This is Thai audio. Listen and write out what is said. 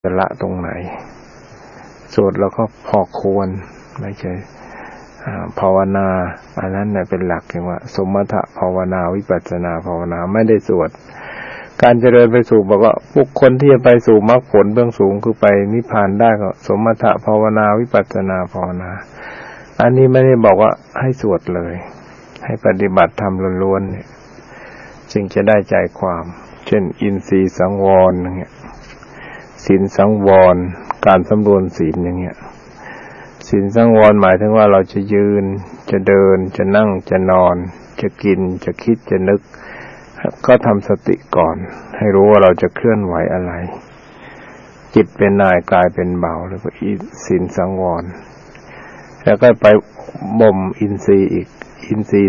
จะละตรงไหนสวดแล้วก็พอควรไม่ใช่ภาวนาอันนั้นเนี่ยเป็นหลักอย่างว่าสมถะภาวนาวิปัสสนาภาวนาไม่ได้สวดการเจริญไปสู่บอกว่าบุคคลที่จะไปสู่มรรคผลเบื้องสูงคือไปนิพพานได้ก็สมถะภาวนาวิปัสสนาภาวนาอันนี้ไม่ได้บอกว่าให้สวดเลยให้ปฏิบัติธรรมล้วนๆเนี่ยจึงจะได้ใจความเช่นอินทรีย์สังวรอย่างเงี้ยศีลสังวรการสำรวมศีลอย่างเงี้ยศีลสังวรหมายถึงว่าเราจะยืนจะเดินจะนั่งจะนอนจะกินจะคิดจะนึกก็ทำสติก่อนให้รู้ว่าเราจะเคลื่อนไหวอะไรจิตเป็นนายกายเป็นเบาหรือว่าศีลสังวรแล้วก็ไปบ่มอินทรีย์อีกอินทรีย์